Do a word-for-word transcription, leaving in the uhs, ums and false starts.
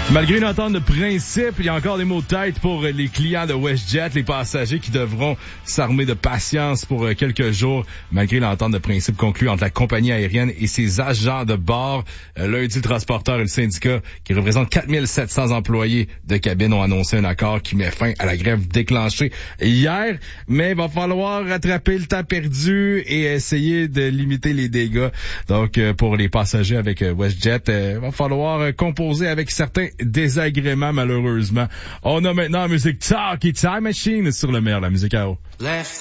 Malgré une entente de principe, il y a encore des mots de tête pour les clients de WestJet, les passagers qui devront s'armer de patience pour quelques jours, malgré l'entente de principe conclue entre la compagnie aérienne et ses agents de bord. Lundi, le transporteur et le syndicat, qui représente quatre mille sept cents employés de cabine, ont annoncé un accord qui met fin à la grève déclenchée hier. Mais il va falloir rattraper le temps perdu et essayer de limiter les dégâts. Donc, pour les passagers avec WestJet, il va falloir composer avec certains désagréments, malheureusement. On a maintenant la musique Talkie Time Machine sur le meilleur de la musique à eau.